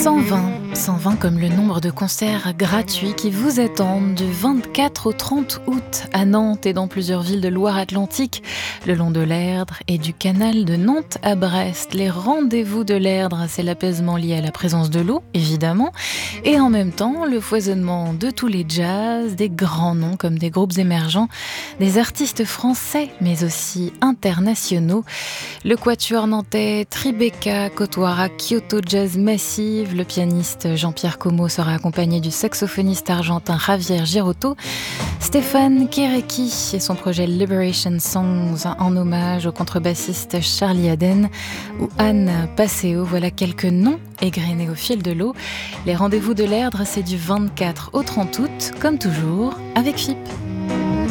120 comme le nombre de concerts gratuits qui vous attendent du 24 au 30 août à Nantes et dans plusieurs villes de Loire-Atlantique, le long de l'Erdre et du canal de Nantes à Brest. Les rendez-vous de l'Erdre, c'est l'apaisement lié à la présence de l'eau, évidemment, et en même temps le foisonnement de tous les jazz, des grands noms comme des groupes émergents, des artistes français mais aussi internationaux. Le quatuor nantais Tribeca côtoiera Kyoto Jazz Massive. Le pianiste Jean-Pierre Como sera accompagné du saxophoniste argentin Javier Girotto. Stéphane Kéréki et son projet Liberation Songs en hommage au contrebassiste Charlie Haden ou Anne Passeo. Voilà quelques noms égrenés au fil de l'eau. Les rendez-vous de l'Erdre, c'est du 24 au 30 août, comme toujours, avec FIP.